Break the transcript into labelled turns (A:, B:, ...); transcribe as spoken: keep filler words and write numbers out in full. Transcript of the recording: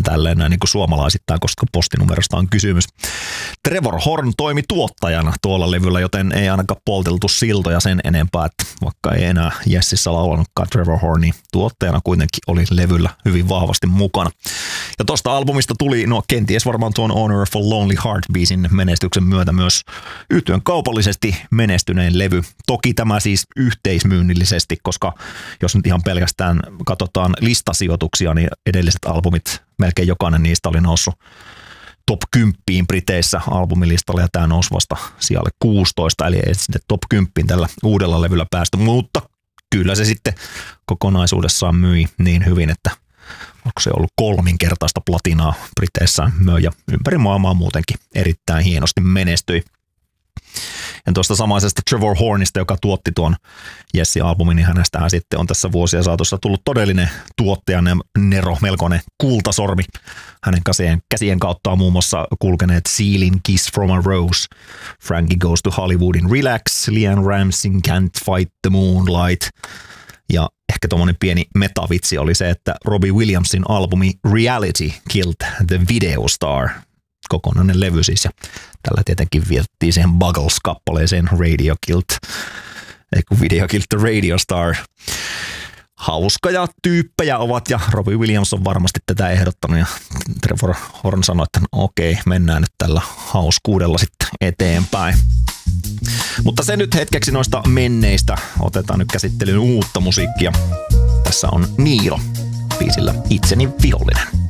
A: tälleen näin niin kuin suomalaisittain, koska postinumerosta on kysymys. Trevor Horn toimi tuottajana tuolla levyllä, joten ei ainakaan polteltu siltoja sen enempää, että vaikka ei enää Yesissä laulanutkaan Trevor Horn, niin tuottajana kuitenkin oli levyllä hyvin vahvasti mukana. Ja tosta albumista tuli, no kenties varmaan tuon Honor of a Lonely Heart-biisin menestyksen myötä myös yhtyeen kaupallisesti menestyneen levy. Toki tämä siis yhteismyynnillisesti, koska jos nyt ihan pelkästään katsotaan listasijoituksia, niin edelliset albumit, melkein jokainen niistä oli noussut top kymmenen Briteissä albumilistalle ja tämä nousi vasta sijalle kuusitoista, eli ei sitten top kymmenen tällä uudella levyllä päästy, mutta kyllä se sitten kokonaisuudessaan myi niin hyvin, että onko se ollut kolminkertaista platinaa Briteissä möi ja ympäri maailmaa muutenkin erittäin hienosti menestyi. Ja tuosta samaisesta Trevor Hornista, joka tuotti tuon Yes-albumin, niin hänestähän sitten on tässä vuosien saatossa tullut todellinen tuottajan Nero, melkoinen kultasormi. Hänen käsien, käsien kautta on muun muassa kulkeneet Sealin Kiss from a Rose, Frankie Goes to Hollywoodin Relax, LeAnn Ramsin Can't Fight the Moonlight. Ja ehkä tuommoinen pieni metavitsi oli se, että Robbie Williamsin albumi Reality Killed the Video Star. Kokonainen levy siis, ja tällä tietenkin vietettiin siihen Buggles-kappaleeseen Radio Killed, ei kun Video Killed the Radio Star. Hauskoja tyyppejä ovat, ja Robbie Williams on varmasti tätä ehdottanut, ja Trevor Horn sanoi, että no okei, mennään nyt tällä hauskuudella sitten eteenpäin. Mutta se nyt hetkeksi noista menneistä, otetaan nyt käsittelyyn uutta musiikkia. Tässä on Niilo biisillä Itseni vihollinen.